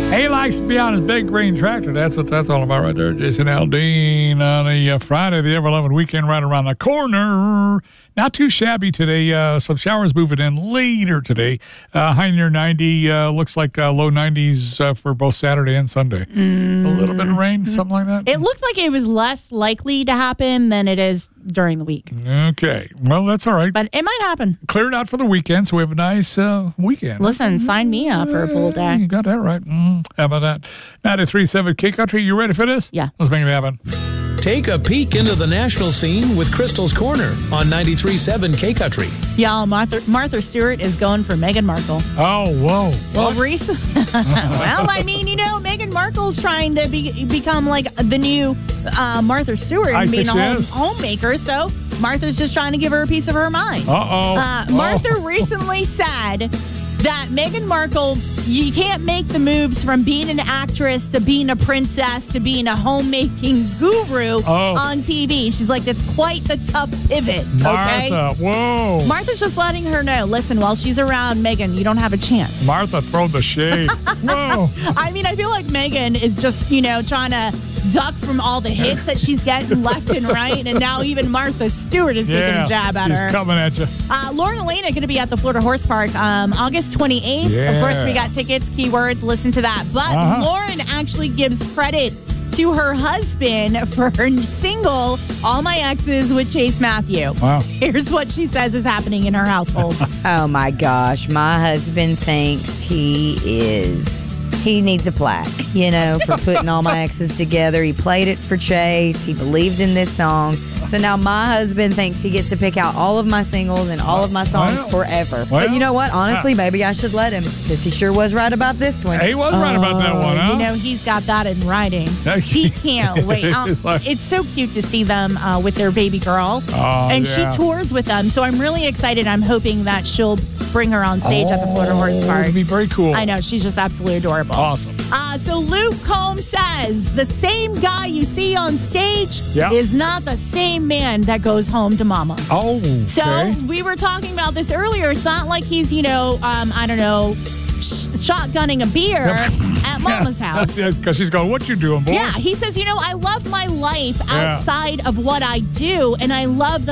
He likes to be on his big green tractor. That's what that's all about right there. Jason Aldean on a Friday, the ever-loving weekend right around the corner. Not too shabby today. Some showers moving in later today. High near 90. Looks like low 90s for both Saturday and Sunday. A little bit of rain, something like that. It looked like it was less likely to happen than it is during the week. Okay. Well, that's all right. But it might happen. Cleared out for the weekend, so we have a nice weekend. Listen, sign me up for a pool day. You got that right. How about that? 93.7 K Country. You ready for this? Yeah. Let's make it happen. Take a peek into the national scene with Crystal's Corner on 93.7 K Country. Y'all, Martha Stewart is going for Meghan Markle. Oh, whoa. Well, well, I mean, Meghan Markle's trying to become like the new Martha Stewart and being a homemaker. So Martha's just trying to give her a piece of her mind. Martha recently said that Meghan Markle, you can't make the moves from being an actress to being a princess to being a homemaking guru on TV. She's like, that's quite the tough pivot. Martha, whoa. Martha's just letting her know, listen, while she's around Meghan, you don't have a chance. Martha, throw the shade. Whoa. I mean, I feel like Meghan is just, trying to duck from all the hits that she's getting left and right. And now even Martha Stewart is taking a jab at her. She's coming at you. Lauren Elena going to be at the Florida Horse Park August 28th. Yeah. Of course, we got tickets, keywords, listen to that. But Lauren actually gives credit to her husband for her single, All My Exes with Chase Matthew. Wow. Here's what she says is happening in her household. Oh, my gosh. My husband thinks he needs a plaque, for putting all my exes together. He played it for Chase. He believed in this song. So now my husband thinks he gets to pick out all of my singles and all of my songs forever. But you know what? Honestly, maybe I should let him, because he sure was right about this one. He was right about that one, huh? He's got that in writing. He can't wait. It's so cute to see them with their baby girl. She tours with them. So I'm really excited. I'm hoping that she'll bring her on stage at the Florida Horse Park. It'd be very cool. I know. She's just absolutely adorable. Awesome. So Luke Combs says the same guy you see on stage is not the same man that goes home to mama. Oh, okay. So we were talking about this earlier. It's not like he's, shotgunning a beer at mama's house. Because she's going, what you doing, boy? Yeah, he says, I love my life outside of what I do, and I love the